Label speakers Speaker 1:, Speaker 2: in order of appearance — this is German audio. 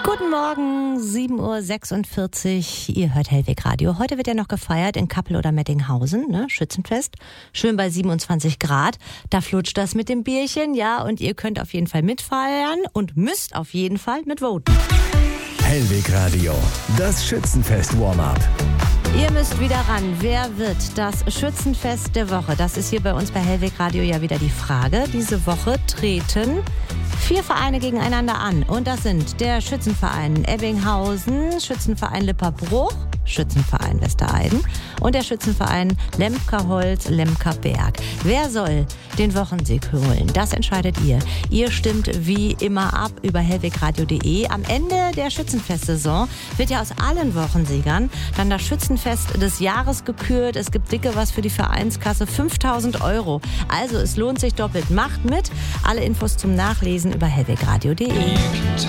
Speaker 1: Guten Morgen, 7.46 Uhr. Ihr hört Hellweg Radio. Heute wird ja noch gefeiert in Kappel oder Mettinghausen, ne? Schützenfest. Schön bei 27 Grad. Da flutscht das mit dem Bierchen, ja. Und ihr könnt auf jeden Fall mitfeiern und müsst auf jeden Fall mitvoten.
Speaker 2: Hellweg Radio, das Schützenfest Warm-up.
Speaker 1: Ihr müsst wieder ran. Wer wird das Schützenfest der Woche? Das ist hier bei uns bei Hellweg Radio ja wieder die Frage. Diese Woche treten 4 Vereine gegeneinander an. Und das sind der Schützenverein Ebbinghausen, Schützenverein Lipperbruch, Schützenverein Westereiden und der Schützenverein Lemker-Holz-Lemker-Berg. Wer soll den Wochensieg holen? Das entscheidet ihr. Ihr stimmt wie immer ab über hellwegradio.de. Am Ende der Schützenfestsaison wird ja aus allen Wochensiegern dann das Schützenfest des Jahres gekürt. Es gibt dicke was für die Vereinskasse, 5.000 €. Also es lohnt sich doppelt. Macht mit. Alle Infos zum Nachlesen über hellwegradio.de.